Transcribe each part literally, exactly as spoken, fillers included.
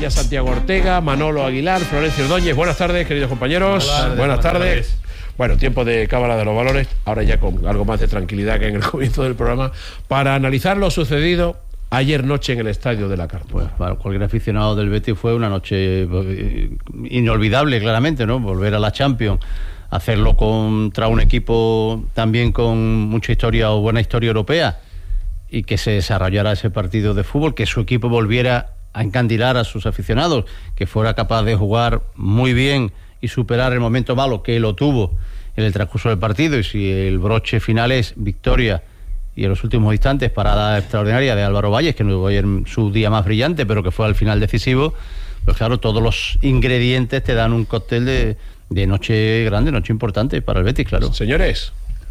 Sevilla, Santiago Ortega, Manolo Aguilar, Florencio Ordóñez. Buenas tardes, queridos compañeros. Buenas tardes. Buenas tardes. Bueno, tiempo de cábala de los valores, ahora ya con algo más de tranquilidad que en el comienzo del programa, para analizar lo sucedido ayer noche en el Estadio de la Cartuja. Pues para cualquier aficionado del Betis fue una noche inolvidable, claramente, ¿no? Volver a la Champions, hacerlo contra un equipo también con mucha historia o buena historia europea, y que se desarrollara ese partido de fútbol, que su equipo volviera a encandilar a sus aficionados, que fuera capaz de jugar muy bien y superar el momento malo que lo tuvo en el transcurso del partido. Y si el broche final es victoria y en los últimos instantes parada extraordinaria de Álvaro Valles, que no fue ayer su día más brillante, pero que fue al final decisivo, pues claro, todos los ingredientes te dan un cóctel de, de noche grande, noche importante para el Betis, claro. Señores,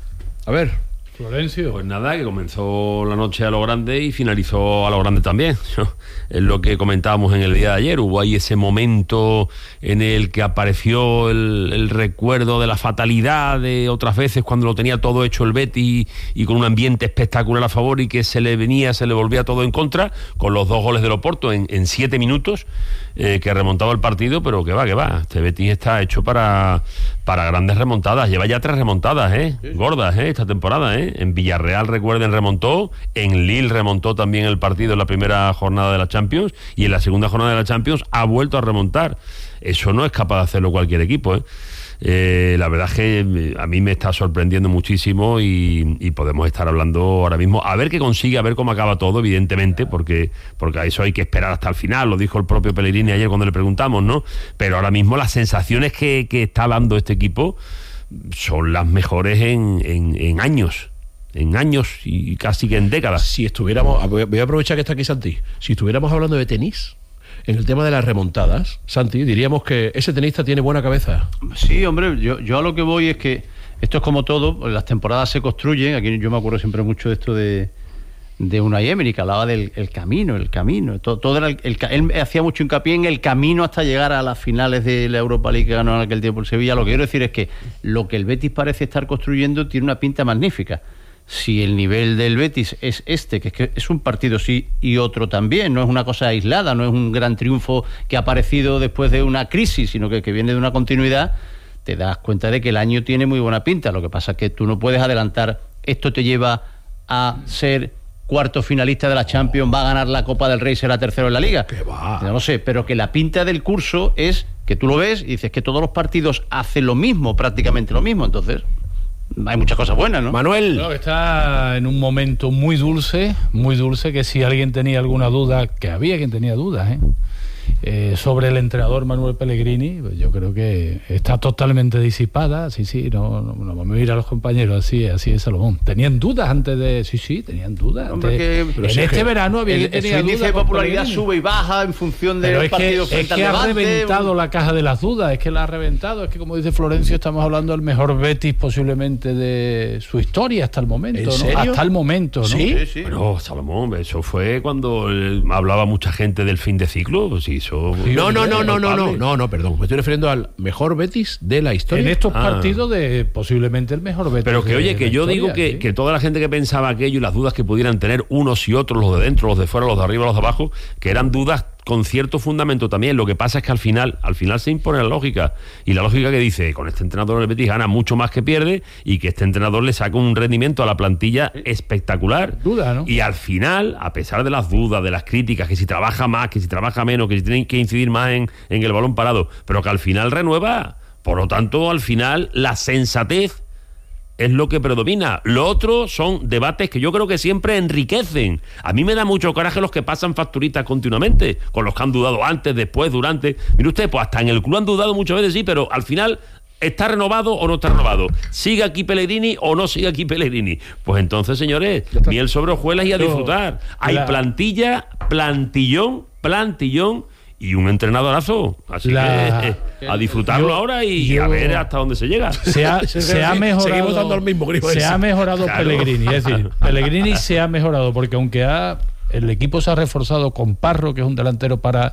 a ver, Florencio. Pues nada, que comenzó la noche a lo grande y finalizó a lo grande también. Es lo que comentábamos en el día de ayer. Hubo ahí ese momento en el que apareció el, el recuerdo de la fatalidad de otras veces cuando lo tenía todo hecho el Betis y con un ambiente espectacular a favor, y que se le venía, se le volvía todo en contra, con los dos goles del Oporto en, en siete minutos, eh, que remontaba el partido, pero que va, que va. Este Betis está hecho para, para grandes remontadas. Lleva ya tres remontadas, ¿eh? Sí. Gordas, ¿eh? Esta temporada, ¿eh? En Villarreal, recuerden, remontó. En Lille remontó también el partido en la primera jornada de la Champions, y en la segunda jornada de la Champions ha vuelto a remontar. Eso no es capaz de hacerlo cualquier equipo, ¿eh? Eh, la verdad es que a mí me está sorprendiendo muchísimo, y, y podemos estar hablando ahora mismo a ver qué consigue, a ver cómo acaba todo, evidentemente, porque, porque a eso hay que esperar hasta el final. Lo dijo el propio Pellegrini ayer cuando le preguntamos, ¿no? Pero ahora mismo las sensaciones que, que está dando este equipo son las mejores en, en, en años. En años y casi que en décadas. Si estuviéramos, voy a aprovechar que está aquí Santi, si estuviéramos hablando de tenis, en el tema de las remontadas, Santi, diríamos que ese tenista tiene buena cabeza. Sí, hombre, yo, yo a lo que voy es que esto es como todo, las temporadas se construyen. Aquí yo me acuerdo siempre mucho de esto de, de Unai Emery, que hablaba del el camino, el camino, todo, todo era el, el, él hacía mucho hincapié en el camino hasta llegar a las finales de la Europa League que ganó en aquel tiempo el Sevilla. Lo que quiero decir es que lo que el Betis parece estar construyendo tiene una pinta magnífica. Si el nivel del Betis es este, que es, que es un partido sí y otro también, no es una cosa aislada, no es un gran triunfo que ha aparecido después de una crisis, sino que, que viene de una continuidad, te das cuenta de que el año tiene muy buena pinta. Lo que pasa es que tú no puedes adelantar, esto te lleva a ser cuarto finalista de la Champions, va a ganar la Copa del Rey, será tercero en la Liga. ¿Qué va? No lo sé, pero que la pinta del curso es que tú lo ves y dices que todos los partidos hacen lo mismo, prácticamente lo mismo, entonces hay muchas cosas buenas, ¿no? Manuel. No, está en un momento muy dulce, muy dulce, que si alguien tenía alguna duda, que había quien tenía dudas, ¿eh? Eh, sobre el entrenador Manuel Pellegrini, pues yo creo que está totalmente disipada. Sí, sí, no, no, no vamos a ir a los compañeros así, así de Salomón. Tenían dudas antes de, sí, sí, tenían dudas. Hombre, antes, que, en este que verano había el, tenía el índice de popularidad sube y baja en función de los partidos frente al Levante. Es que ha reventado un... la caja de las dudas, es que la ha reventado. Es que, como dice Florencio, estamos hablando del mejor Betis posiblemente de su historia hasta el momento. ¿En ¿no? serio? Hasta el momento, ¿no? ¿Sí? Sí, sí. Bueno, Salomón, eso fue cuando eh, hablaba mucha gente del fin de ciclo. Pues sí, eso... Sí, no, no, no, no, no, no, no, no, perdón. Me estoy refiriendo al mejor Betis de la historia. En estos Ah. partidos de posiblemente el mejor Betis. Pero que, de, oye, de que la yo historia, digo que, ¿sí? que toda la gente que pensaba aquello y las dudas que pudieran tener unos y otros, los de dentro, los de fuera, los de arriba, los de abajo, que eran dudas con cierto fundamento también. Lo que pasa es que al final al final se impone la lógica, y la lógica que dice, con este entrenador el Betis gana mucho más que pierde, y que este entrenador le saca un rendimiento a la plantilla espectacular. Duda, ¿no? Y al final, a pesar de las dudas, de las críticas, que si trabaja más, que si trabaja menos, que si tienen que incidir más en, en el balón parado, pero que al final renueva. Por lo tanto, al final la sensatez es lo que predomina. Lo otro son debates que yo creo que siempre enriquecen. A mí me da mucho coraje los que pasan facturitas continuamente, con los que han dudado antes, después, durante. Mire usted, pues hasta en el club han dudado muchas veces, sí, pero al final, ¿está renovado o no está renovado? ¿Sigue aquí Pellegrini o no sigue aquí Pellegrini? Pues entonces, señores, miel sobre hojuelas y a disfrutar. Hay la... plantilla, plantillón, plantillón y un entrenadorazo. Así La... que eh, a disfrutarlo yo, ahora y yo... a ver hasta dónde se llega. Se ha, se ha mejorado. Seguimos dando el mismo grifo. Se ha mejorado claro. Pellegrini. Es decir, Pellegrini se ha mejorado porque aunque ha, el equipo se ha reforzado con Parro, que es un delantero para,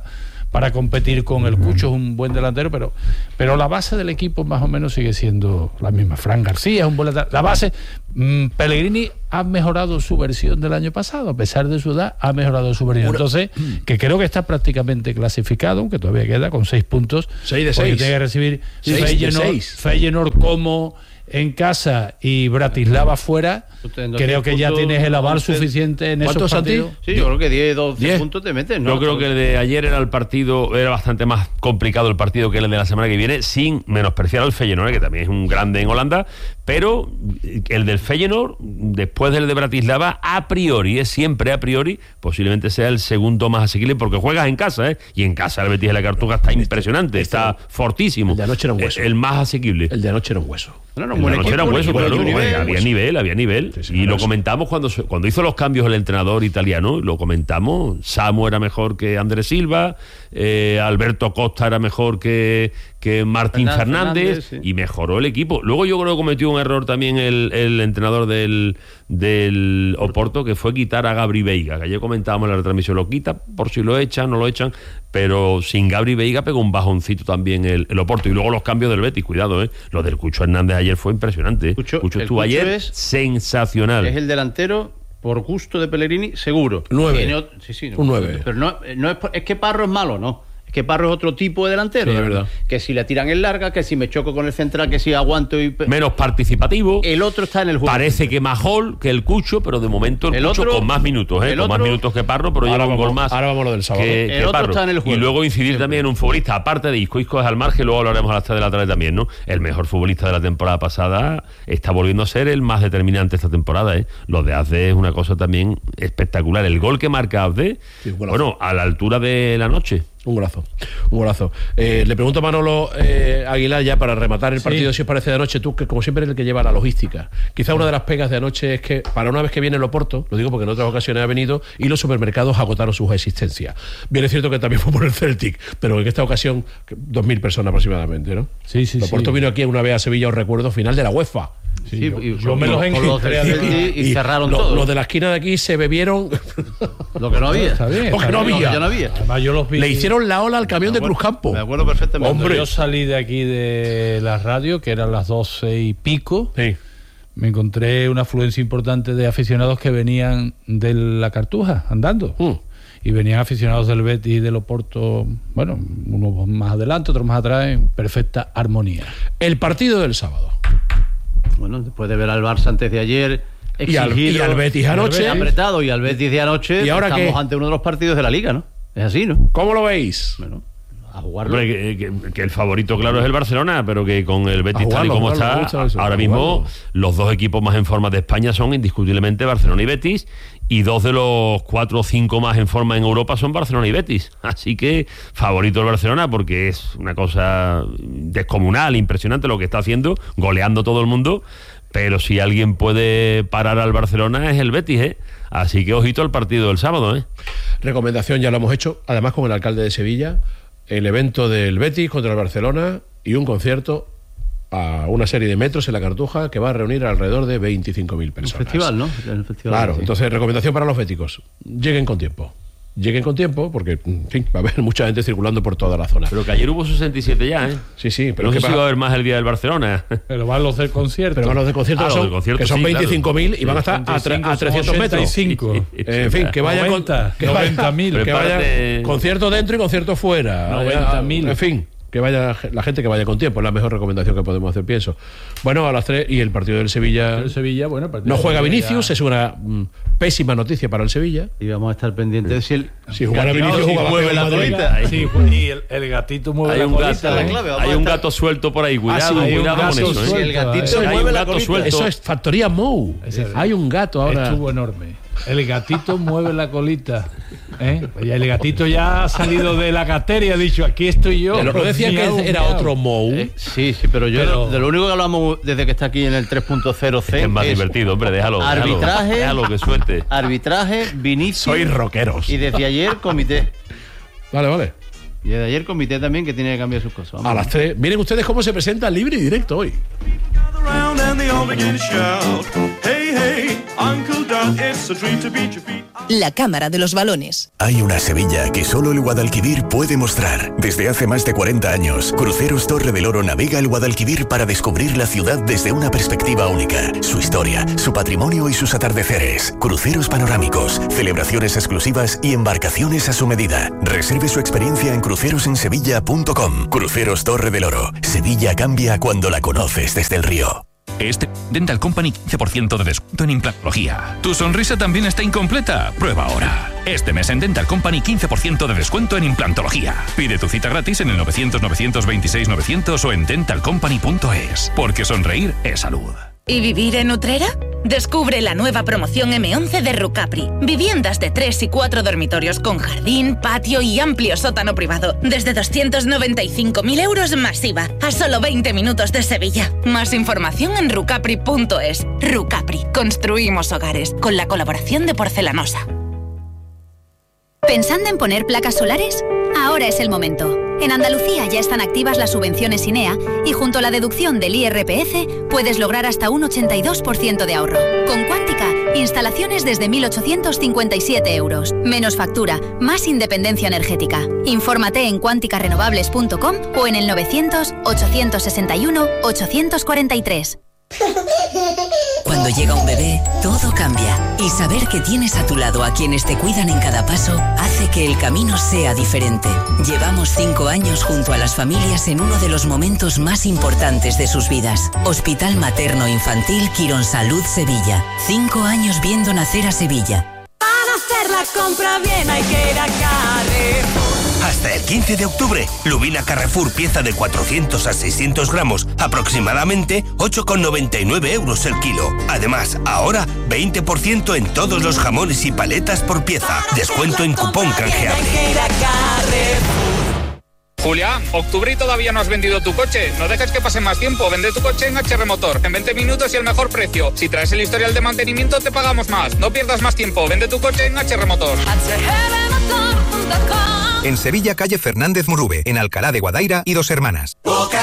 para competir con el Cucho, es un buen delantero, pero, pero la base del equipo más o menos sigue siendo la misma. Fran García es un buen delantero. La base, mmm, Pellegrini ha mejorado su versión del año pasado, a pesar de su edad, ha mejorado su versión. Entonces, que creo que está prácticamente clasificado, aunque todavía queda con seis puntos. seis de seis. Tiene que recibir seis Feyenoord, de seis. Feyenoord como en casa y Bratislava fuera. Creo que ya tienes el aval suficiente en esos partidos. Sí, yo creo que diez, doce puntos te metes, ¿no? Yo creo que el de ayer era el partido, era bastante más complicado el partido que el de la semana que viene, sin menospreciar al Feyenoord, que también es un grande en Holanda, pero el del Feyenoord, después del de Bratislava, a priori, es siempre a priori, posiblemente sea el segundo más asequible, porque juegas en casa, ¿eh? Y en casa el Betis de la Cartuja está impresionante, está fortísimo. El de anoche era un hueso. El más asequible. El de anoche era un hueso. No, no, El de anoche era un hueso, claro. Había nivel, había nivel. Sí, sí, y lo eso. comentamos cuando, cuando hizo los cambios el entrenador italiano, lo comentamos. Samu era mejor que Andrés Silva, eh, Alberto Costa era mejor que, que Martín Fernández, Fernández, sí. Y mejoró el equipo. Luego yo creo que cometió un error también el, el entrenador del, del Oporto, que fue quitar a Gabri Veiga, que ayer comentábamos en la retransmisión, lo quita por si lo echan, no lo echan, pero sin Gabri Veiga pegó un bajoncito también el, el Oporto. Y luego los cambios del Betis, cuidado, ¿eh? Lo del Cucho Hernández ayer fue impresionante. Cucho, Cucho el estuvo Cucho ayer es- sensacional. Es el delantero por gusto de Pellegrini, seguro. Nueve. Tiene ot- sí, sí, no, Un nueve. Pero no, no es, por- es que Parro es malo, no. Es que Parro es otro tipo de delantero. Sí, es verdad. Que si le tiran en larga, que si me choco con el central, que si aguanto y... Menos participativo. El otro está en el juego. Parece que más gol que el Cucho, pero de momento el, El Cucho otro- con más minutos, ¿eh? el Con más otro- minutos que Parro, pero Ahora lleva un vamos- gol más. ahora vamos a lo del sábado. Que, El que otro Parro. está en el juego. Y luego incidir Siempre. también en un futbolista, aparte de Isco. Isco es al margen, luego hablaremos a las tres de la tarde también, ¿no? El mejor futbolista de la temporada pasada está volviendo a ser el más determinante esta temporada, ¿eh? Lo de Azde es una cosa también espectacular. El gol que marca Azde, Sí, un golazo. bueno, a la altura de la noche. Un golazo, un golazo. Eh, le pregunto a Manolo eh, Aguilar, ya para rematar el partido, Sí. si os parece, de anoche, tú, que como siempre eres el que lleva la logística. Quizá una de las pegas de anoche es que, para una vez que viene el Oporto, lo digo porque en otras ocasiones ha venido, y los supermercados agotaron sus existencias. Bien es cierto que también fue por el Celtic, pero en esta ocasión, dos mil personas aproximadamente, ¿no? Sí, sí, el Oporto sí. vino aquí una vez a Sevilla, os recuerdo, final de la UEFA. Sí, Sí, yo, y- yo me y- los con los encontré del a Celtic ver. y cerraron lo- todo. Los de la esquina de aquí se bebieron. Lo que no había. Está bien, Porque está no bien. había. Lo que ya no había. Además, yo los vi. Le hicieron la ola al camión de Cruzcampo. Me acuerdo perfectamente. Cuando Hombre. yo salí de aquí de la radio, que eran las doce y pico, Sí. me encontré una afluencia importante de aficionados que venían de la Cartuja andando. Mm. Y venían aficionados del Betis y del Oporto, bueno, unos más adelante, otros más atrás, en perfecta armonía. El partido del sábado. Bueno, después de ver al Barça antes de ayer, Y al, y exigido, al Betis anoche. apretado, y al Betis de anoche, ¿Y ahora estamos qué? ante uno de los partidos de la Liga, ¿no? Es así, ¿no? ¿Cómo lo veis? Bueno, a jugarlo. Hombre, que, que- que el favorito, claro, es el Barcelona, pero que con el Betis A tal y jugarlo, como a jugarlo, me está, gusta eso, ahora a mismo jugarlo. los dos equipos más en forma de España son indiscutiblemente Barcelona y Betis, y dos de los cuatro o cinco más en forma en Europa son Barcelona y Betis. Así que favorito el Barcelona, porque es una cosa descomunal, impresionante lo que está haciendo, goleando todo el mundo. Pero si alguien puede parar al Barcelona es el Betis, ¿eh? Así que ojito al partido del sábado, ¿eh? Recomendación, ya lo hemos hecho, además con el alcalde de Sevilla, el evento del Betis contra el Barcelona y un concierto a una serie de metros en la Cartuja que va a reunir alrededor de veinticinco mil Un personas. festival, ¿no? El festival, Claro, sí. entonces recomendación para los béticos, lleguen con tiempo. Lleguen con tiempo porque, en fin, va a haber mucha gente circulando por toda la zona. Pero que ayer hubo sesenta y siete ya, ¿eh? Sí, sí, pero no es sé que si para- va a haber más el día del Barcelona. Pero van los del concierto. pero van los de concierto, Ah, que los son, del concierto, que son sí, claro. veinticinco mil y van a estar a, tre- a trescientos metros. ochenta y cinco. En fin, que vaya con noventa, que vaya- noventa mil. que vaya Prepárate. concierto dentro y concierto fuera. noventa mil. En fin, que vaya la gente que vaya con tiempo, es la mejor recomendación que podemos hacer, pienso. Bueno, a las tres y el partido del Sevilla. El Sevilla, bueno, el partido No juega del Sevilla Vinicius, ya- es una mm, pésima noticia para el Sevilla. Y vamos a estar pendientes de si el Si jugara Gatito Vinicius, sí jugaba mueve Real la Madrid. colita. Sí, y el, el gatito mueve Hay la un colita. gato, la ¿eh? clave. Vamos hay a un estar- gato suelto por ahí, cuidado, Ah, sí, hay un cuidado con gato eso, ¿eh? suelto. Si el gatito Eso hay mueve un la gato colita. suelto. Eso es Factoría Mou. Ese- Hay un gato ahora. Estuvo enorme. El gatito mueve la colita. ¿eh? Y el gatito ya ha salido de la catera y ha dicho, aquí estoy yo. Pero no decía Miau, que era miau. otro Mou. Eh, sí, sí, pero yo Pero- de lo único que hablamos desde que está aquí en el tres punto cero C Es más divertido, hombre, déjalo. déjalo, Arbitraje. Déjalo que suelte. arbitraje, Vinicius Sois rockeros. y desde ayer comité. Vale, vale. Y desde ayer comité también que tiene que cambiar sus cosas. Vamos. A las tres. Miren ustedes cómo se presenta libre y directo hoy. around and they all begin to shout, hey, hey, La Cámara de los Balones. Hay una Sevilla que solo el Guadalquivir puede mostrar. Desde hace más de cuarenta años, Cruceros Torre del Oro navega el Guadalquivir para descubrir la ciudad desde una perspectiva única. Su historia, su patrimonio y sus atardeceres. Cruceros panorámicos, celebraciones exclusivas y embarcaciones a su medida. Reserve su experiencia en cruceros en sevilla punto com. Cruceros Torre del Oro. Sevilla cambia cuando la conoces desde el río. Este Dental Company quince por ciento de descuento en implantología. ¿Tu sonrisa también está incompleta? Prueba ahora. Este mes en Dental Company quince por ciento de descuento en implantología. Pide tu cita gratis en el novecientos, novecientos veintiséis, novecientos o en dental company punto es. Porque sonreír es salud. ¿Y vivir en Utrera? Descubre la nueva promoción eme once de Rucapri. Viviendas de tres y cuatro dormitorios con jardín, patio y amplio sótano privado. Desde doscientos noventa y cinco mil euros masiva. A solo veinte minutos de Sevilla. Más información en rucapri punto es. Rucapri. Construimos hogares. Con la colaboración de Porcelanosa. ¿Pensando en poner placas solares? Ahora es el momento. En Andalucía ya están activas las subvenciones INEA y junto a la deducción del I R P F puedes lograr hasta un ochenta y dos por ciento de ahorro. Con Cuántica, instalaciones desde mil ochocientos cincuenta y siete euros. Menos factura, más independencia energética. Infórmate en cuántica renovables punto com o en el novecientos, ochocientos sesenta y uno, ochocientos cuarenta y tres. Cuando llega un bebé, todo cambia. Y saber que tienes a tu lado a quienes te cuidan en cada paso hace que el camino sea diferente. Llevamos cinco años junto a las familias en uno de los momentos más importantes de sus vidas. Hospital Materno Infantil Quirónsalud Sevilla. Cinco años viendo nacer a Sevilla. Para hacer la compra bien hay que ir a Carrefour. Hasta el quince de octubre, Lubina Carrefour pieza de cuatrocientos a seiscientos gramos, aproximadamente ocho con noventa y nueve euros el kilo. Además, ahora veinte por ciento en todos los jamones y paletas por pieza. Descuento en cupón canjeable. Julián, octubre y todavía no has vendido tu coche. No dejes que pase más tiempo. Vende tu coche en H R Motor. En veinte minutos y el mejor precio. Si traes el historial de mantenimiento, te pagamos más. No pierdas más tiempo. Vende tu coche en H R Motor. En Sevilla, calle Fernández Murube, en Alcalá de Guadaira y Dos Hermanas.